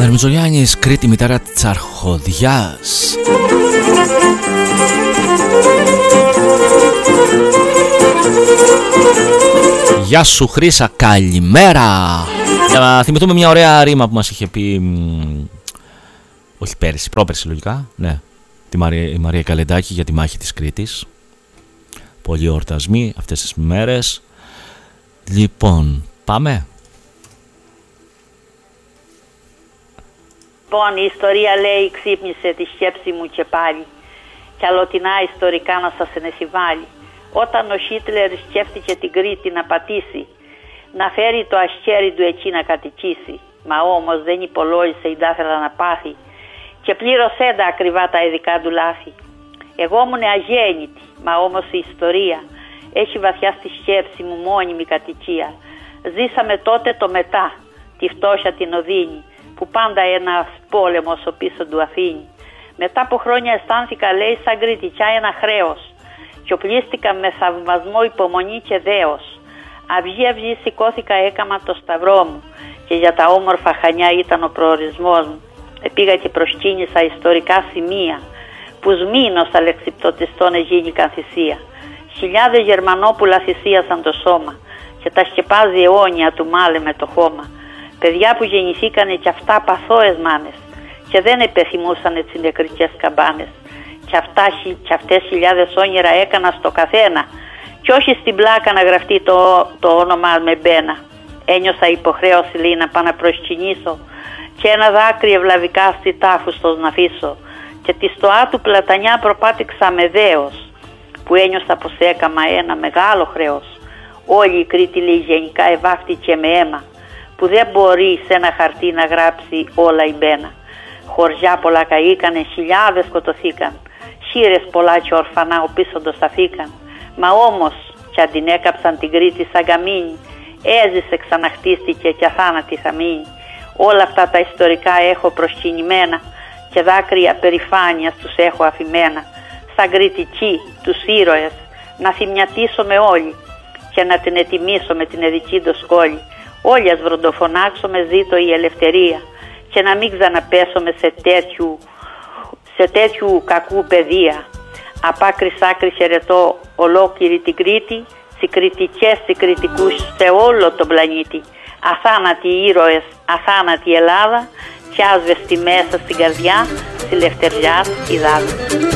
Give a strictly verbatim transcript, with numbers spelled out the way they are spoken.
Αλεξάνδρ Μητσογιάννης, Κρήτη μητέρα της Αρχοδιάς. Γεια σου Χρύσα, καλημέρα. Για να θυμηθούμε μια ωραία ρήμα που μας είχε πει, μ, όχι πέρυσι, πρόπερσι λογικά, ναι, τη Μαρία, η Μαρία Καλεντάκη για τη μάχη της Κρήτης. Πολλοί εορτασμοί αυτές τις μέρες. Λοιπόν, πάμε. Λοιπόν, η ιστορία λέει ξύπνησε τη σκέψη μου και πάλι κι αλλοτινά ιστορικά να σας ενεθυβάλει. Όταν ο Χίτλερ σκέφτηκε την Κρήτη να πατήσει, να φέρει το ασκέρι του εκεί να κατοικήσει, μα όμως δεν υπολόγισε η ντάθελα να πάθει και πλήρωσέ τα ακριβά τα ειδικά του λάθη. Εγώ ήμουν αγέννητη, μα όμως η ιστορία έχει βαθιά στη σκέψη μου μόνιμη κατοικία. Ζήσαμε τότε το μετά, τη φτώχεια την οδύνη, που πάντα ένας πόλεμος ο πίσω του αφήνει. Μετά από χρόνια αισθάνθηκα, λέει, σαν κριτικιά ένα χρέος και οπλίστηκα με θαυμασμό, υπομονή και δέος. Αυγή αυγή σηκώθηκα, έκαμα το σταυρό μου και για τα όμορφα Χανιά ήταν ο προορισμός μου. Πήγα και προσκύνησα ιστορικά σημεία που σμήνος αλεξιπτωτιστών εγίνηκαν θυσία. Χιλιάδες Γερμανόπουλα θυσίασαν το σώμα και τα σκεπάζει αιώνια του μάλε με το χώμα. Παιδιά που γεννηθήκανε κι αυτά παθώες μάνες και δεν επιθυμούσανε τις νεκρικές καμπάνες. Κι, αυτά, κι αυτές χιλιάδες όνειρα έκανα στο καθένα κι όχι στην πλάκα να γραφτεί το, το όνομα με μπένα. Ένιωσα υποχρέωση, λέει, να πάω να προσκυνήσω και ένα δάκρυ ευλαβικά στη τάφουστος να αφήσω και τη στοά του πλατανιά προπάτηξα με δέος που ένιωσα πως έκαμα ένα μεγάλο χρέος. Όλη η Κρήτη, λέει, γενικά ευάφτηκε με αίμα που δεν μπορεί σε ένα χαρτί να γράψει όλα η μπένα. Χωριά πολλά καήκανε, χιλιάδες σκοτωθήκαν, χείρες πολλά και ορφανά οπίσοντος αφήκαν. Μα όμως κι αν την έκαψαν την Κρήτη σαν καμίνη, έζησε, ξαναχτίστηκε και αθάνατη θα μείνει. Όλα αυτά τα ιστορικά έχω προσκυνημένα και δάκρυα περηφάνειας τους έχω αφημένα. Σαν κριτική τους ήρωες να θυμιατίσω με όλοι και να την ετοιμήσω με την εδική το σκόλη. Όλοι ας βροντοφωνάξουμε ζήτω η ελευθερία και να μην ξαναπέσουμε σε τέτοιου, σε τέτοιου κακού παιδεία. Απ' άκρη σ' άκρη χαιρετώ ολόκληρη την Κρήτη, συγκριτικές συγκριτικούς σε όλο τον πλανήτη. Αθάνατοι ήρωες, αθάνατη Ελλάδα και άσβεστη μέσα στην καρδιά, στη λευτεριά η δάδα.